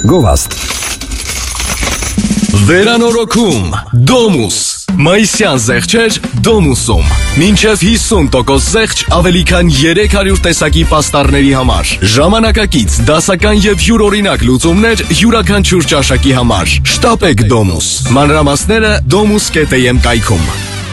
Գովաստ Վերանորոգում Domus Մայիսյան զեղչեր Domus-ում Մինչև 50% զեղչ ավելի քան 300 տեսակի պաստառների համար Ժամանակակից, դասական և յուրօրինակ լուծումներ յուրաքանչյուր ճաշակի համար Շտապեք Domus Մանրամասները domus.am կայքում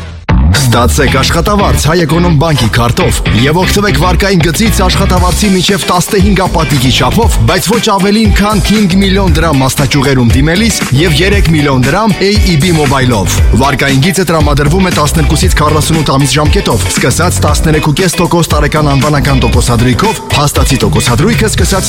Ստացեք աշխատավարձ Հայ Էկոնոմ բանկի քարտով եւ օգտվեք վարկային գծից աշխատավարձի մինչև 15 ապատիկի չափով, բայց ոչ ավելին քան 5 միլիոն դրամ մասնաճյուղերում դիմելիս եւ 3 միլիոն դրամ AEB մոբայլով։ Վարկային գիծը տրամադրվում է 12-ից 48 ամիս ժամկետով, սկսած 13.5% տարեկան անվանական տոկոսադրույքով, փաստացի տոկոսադրույքը սկսած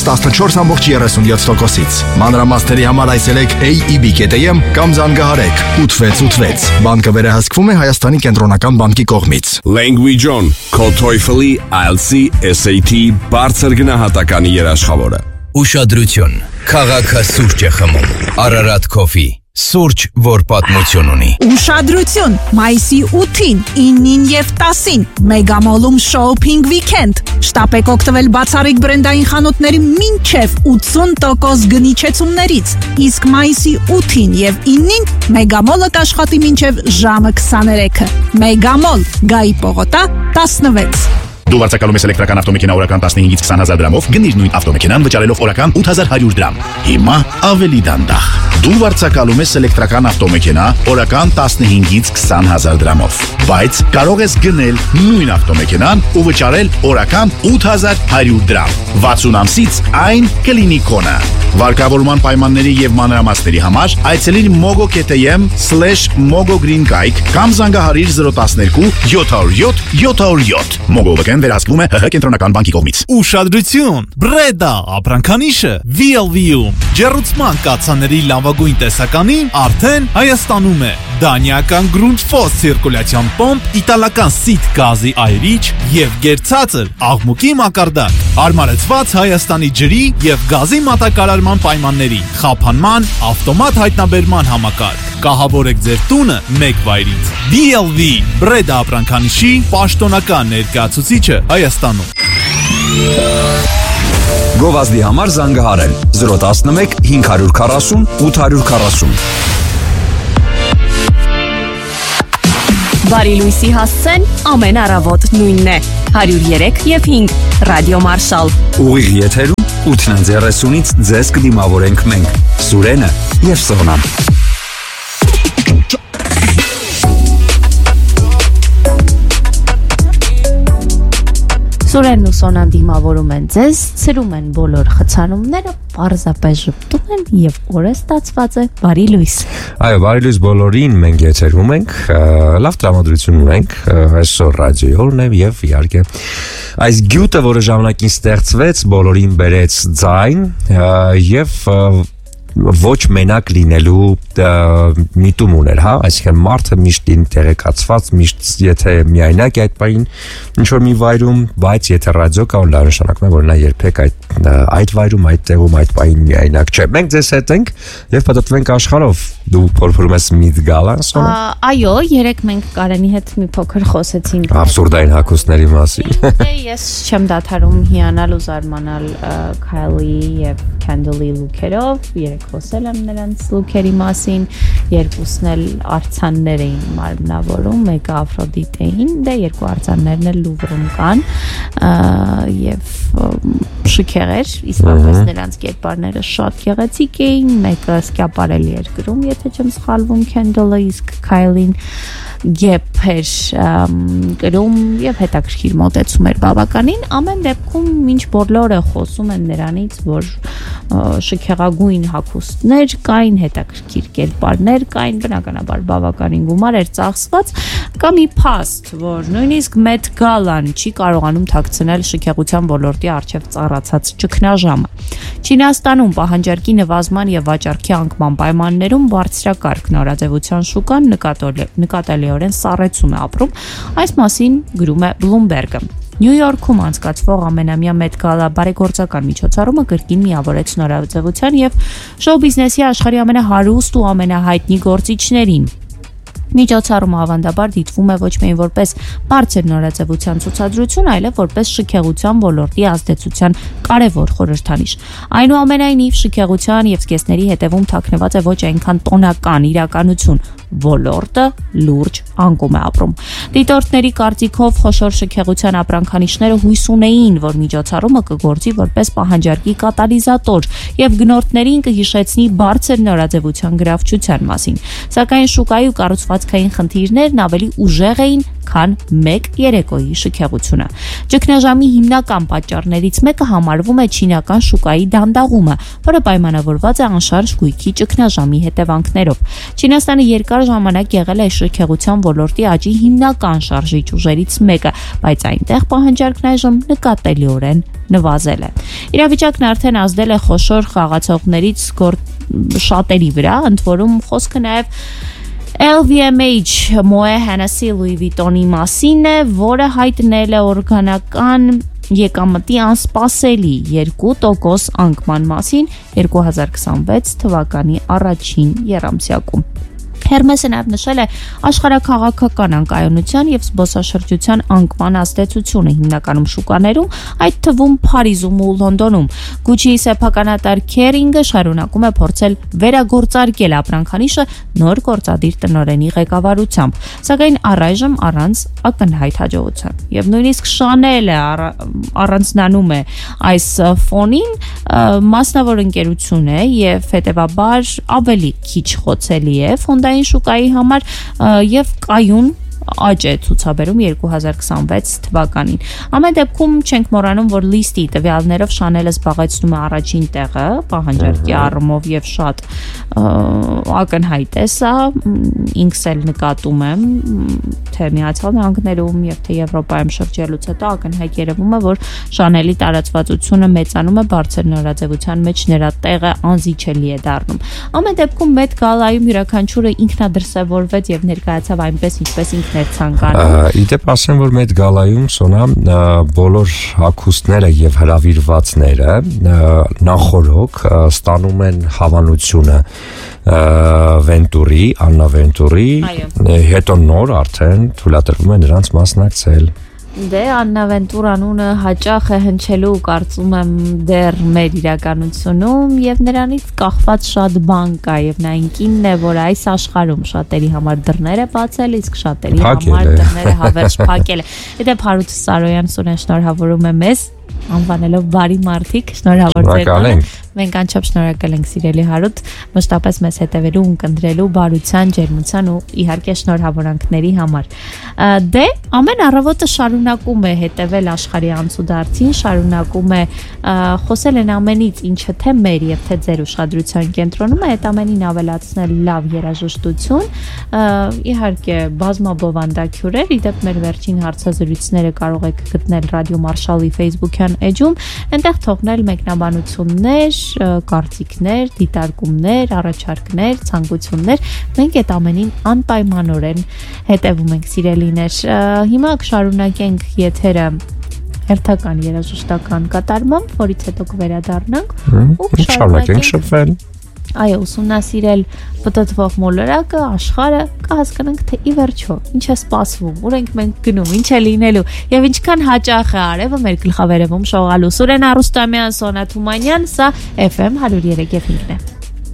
14.37%-ից։ Մանրամասների համար այցելեք AEB.am կամ զանգահարեք 886։ Բանկը վերահսկվում է Հայաստանի կենտրոնական բանկի կողմից։ Language On, քո TOEFL-ի, IELTS-ի, SAT-ի բարձր գնահատականի երաշխավորը։ Ուշադրություն, քաղաքը սուրճ է խմում, Ararat Coffee, սուրճ, որ պատմություն ունի։ Ուշադրություն, մայիսի 8-ին, 9-ին և 10-ին, Մեգամոլում շոուփինգ վիքենդ։ Շտապեք օգտվել բացառիկ բրենդային խանութների մինչև 80% գնիչեցումներից, իսկ մայիսի 8-ին և 9-ին Մեգամոլը կաշխատի մինչև ժամը 23-ը։ Մեգամոլ, Գայի պողոտա, 16։ Դու վարձակալում ես էլեկտրական ավտոմեքենա օրական 15-ից 20,000 դրամով, գնիր նույն ավտոմեքենան վճարելով օրական 8,100 դրամ։ Հիմա ավելի դանդաղ։ Դու վարձակալում ես էլեկտրական ավտոմեքենա օրական 15-ից 20,000 դրամով, բայց կարող ես գնել նույն ավտոմեքենան ու վճարել օրական 8,100 դրամ։ 60 ամսից այն կլինի քոնը։ Վարկավորման պայմանների եւ մանրամասների համար այցելիր mogo.am/mogogreen կայք կամ զանգահարիր 012 707 707։ Mogo-ն վերահսկվում է ՀՀ կենտրոնական բանկի կողմից։ Ուշադրություն, Breda ապրանքանիշը VLV-ում ջեռուցման կաթսաների լավագույն տեսականին արդեն Հայաստանում է։ Դանիական Grundfos ցիրկուլյացիոն պոմպ, իտալական Sit գազի այրիչ եւ գերցածր աղմուկի մակարդակ։ Հարմարեցված Հայաստանի ջրի եւ գազի մատակարարման պայմանների, խափանման, ավտոմատ հայտնաբերման համակարգ։ Կահավորեք ձեր տունը մեկ վայրից։ VLV Breda ապրանքանիշի պաշտոնական ներկայացուցիչը Հայաստանում։ Գովազդի համար զանգահարել 011 540 840 Բարի լույսի հասցեն ամեն առավոտ նույնն է 103 և 5 ռադիո մարշալ Ուղիղ եթերում 8:30-ից ձեզ կդիմավորենք մենք Սուրենը և Սոնան Սուրենն ու Սոնան դիմավորում են ձեզ, ցրում են բոլոր խցանումները, պարզապես ժպտում են և օրը ստացված է բարի լույս։ Այո, բարի լույս բոլորին, մենք եթերում ենք, լավ տրամադրություն ունենք, այսօր ռադիոյորն է և իհարկե այս գյուտը, որը ժամանակին ստեղծվեց, բոլորին բերեց ձայն և ոչ մենակ լինելու միտում ուներ, հա, այսինքն մարդը միշտ ինտերեկացված, միշտ եթե միայնակ է այդ պահին ինչ-որ մի վայրում, բայց եթե ռադիո կա, լավ նշանակում է, որ նա երբեք այդ վայրում, այդ տեղում, այդ պահին միայնակ չէ։ Մենք ձեզ հետ ենք և պատտվենք աշխարհով։ Դու փորփրում ես միտ գալան, Սոնա։ Այո, երեք մենք Կարենի հետ մի փոքր խոսեցինք աբսուրդային հագուստների մասին։ Ես չեմ դադարում հիանալ ու զարմանալ Քայլի և Քենդլի լուքերով, երեք խոսել եմ նրանց լուքերի մասին, երկուսն էլ արձաններ էին մարմնավորում, մեկը Աֆրոդիտեին, դե երկու արձաններն էլ Լուվրում կան և շքեղ էր, իսկապես նրանց կերպարները շատ գեղեցիկ էին, մեկը սկյապարելի էր գրում, եթե չեմ սխալվում Քենդլը, իսկ Քայլին գեփ էր գրում և հետաքրքիր մոտեցում էր բավականին, ամեն դեպքում մինչ բոլորը խոսում են նրանից, որ շքեղագույն հագուստներ կային, հետաքրքիր կերպարներ կային, բնականաբար բավականին գումար էր ծախսված, կա մի փաստ, որ նույնիսկ Met Gala-ն չի կարողանում թաքցնել շքեղության ոլորտի առջև ծառացած ճգնաժամը։ Չինաստանում պահանջարկի նվազման և վաճառքի անկման պայմաններում բարձրակարգ նորաձևության շուկան նկատելիորեն սառեցում է ապրում, այս մասին գրում է Bloomberg-ը։ Նյու Յորքում անցկացվող ամենամյա Met Gala բարեգործական միջոցառումը կրկին միավորեց նորաձևության և շոու բիզնեսի աշխարհի ամենահարուստ ու ամենահայտնի գործիչներին։ Միջոցառումը ավանդաբար դիտվում է ոչ միայն որպես բարձր նորաձևության ցուցադրություն, այլև որպես շքեղության ոլորտի ազդեցության կարևոր խորհրդանիշ։ Այնուամենայնիվ, շքեղության եւ զգեստների հետևում թաքնված է ոչ այնքան տոնական իրականություն, ոլորտը լուրջ անկում է ապրում։ Դիտորդների կարծիքով խոշոր շքեղության ապրանքանիշները հույս ունեին, որ միջոցառումը կգործի որպես պահանջարկի կատալիզատոր եւ գնորդներին կհիշեցնի բարձր նորաձևության գրավչության մասին։ Սակայն շուկայի ու կառուցվածքային խնդիրներն ավելի ուժեղ էին, քան մեկ երեկոյի շքեղությունը։ Ճգնաժամի հիմնական պատճառներից մեկը համարվում է չինական շուկայի դանդաղումը, որը պայմանավորված է անշարժ գույքի ճգնաժամի հետևանքներով։ Չինաստանը երկար ժամանակ եղել է շքեղության ոլորտի աճի հիմնական շարժիչ ուժերից մեկը, բայց այնտեղ պահանջարկն այժմ նկատելիորեն նվազել է։ Իրավիճակն արդեն ազդել է խոշոր խաղացողներից շատերի վրա, ընդ որում խոսքը նաև LVMH Moet Hennessy Louis Vuitton-ի մասին է, որը հայտնել է օրգանական եկամտի անսպասելի 2% անկման մասին 2026 թվականի առաջին եռամսյակում։ Hermes-ը նաև նշել է աշխարհաքաղաքական անկայունության եւ զբոսաշրջության անկման ազդեցությունը հիմնականում շուկաներում, այդ թվում Փարիզում ու Լոնդոնում։ Gucci-ի սեփականատար Kering-ը շարունակում է փորձել վերագործարկել ապրանքանիշը նոր գործադիր տնօրենի ղեկավարությամբ, սակայն առայժմ առանց ակնհայտ հաջողության։ Եվ նույնիսկ Chanel-ը առանձնանում է այս ֆոնին, մասնավոր ընկերություն է եւ հետեւաբար ավելի քիչ խոցելի է ֆոնդային շուկայի համար եւ կայուն աճ է ցուցաբերում 2026 թվականին։ Ամեն դեպքում չենք մոռանում, որ լիստի տվյալներով Chanel-ը զբաղեցնում է առաջին տեղը պահանջարկի առումով եւ շատ ակնհայտ է սա, ինքս էլ նկատում եմ թե Միացյալ Նահանգներում եւ թե Եվրոպայում շրջելուց հետո ակնհայտ երևում է, որ Chanel-ի տարածվածությունը մեծանում է բարձր նորաձևության մեջ, նրա տեղը անզիջելի է դառնում։ Ամեն դեպքում Met Gala-ում յուրաքանչյուրը ինքնադրսևորվեց եւ ներկայացավ այնպես, ինչպես ինքն էր ցանկանում։ Իդեպ ասեմ, որ Met Gala-ում Սոնա բոլոր հագուստները եւ հրավիրվածները նախորոք ստանում են հավանությունը Վենտուրի, Աննա Վենտուրի, հետո նոր արդեն թույլատրվում է նրանց մասնակցել։ Դե Աննա Վենտուր անունը հաճախ է հնչելու, կարծում եմ դեռ մեր իրականությունում եւ նրանից կախված շատ բան կա եւ նա ինքինն է, որ այս աշխարհում շատերի համար դռները բացել, իսկ շատերի համար դռները հավերժ փակել է։ Դե Հարութ Սարոյան Սուրեն շնորհավորում է մեզ անվանելով բարի մարդիկ, շնորհավոր ձեզ։ Մենք անչափ շնորհակալ ենք սիրելի Հարութ, մշտապես մեզ հետևելու, ունկնդրելու, բարության, ջերմության ու իհարկե շնորհավորանքների համար։ Դե ամեն առավոտը շարունակում է հետևել աշխարհի անցուդարձին, շարունակում է խոսել են ամենից, ինչը թե մեր եւ թե ձեր ուշադրության կենտրոնում է, այդ ամենին ավելացնել լավ երաժշտություն, իհարկե բազմաբովանդակյուրեր, իդեպ մեր վերջին հարցազրույցները կարող եք գտնել Ռադիո Մարշալի Facebook-յան էջում, այնտեղ թողնել մեկնաբանություններ, կարծիքներ, դիտարկումներ, առաջարկներ, ցանկություններ, մենք այդ ամենին անպայմանորեն հետևում ենք սիրելիներ։ Հիմա կշարունակենք եթերը հերթական երաժշտական կատարմամբ, որից հետո կվերադառնանք ու կշարունակենք շփվել։ Այո, ուսումնասիրել պտտվող մոլորակը, աշխարհը, կհասկանանք թե ի վերջո ինչ է սպասվում, ուր ենք մենք գնում, ինչ է լինելու եւ ինչքան հաճախ է արևը մեր գլխավերևում շողալու։ Սուրեն Արուստամյան, Սոնա Թումանյան, սա FM 103.5-ն է։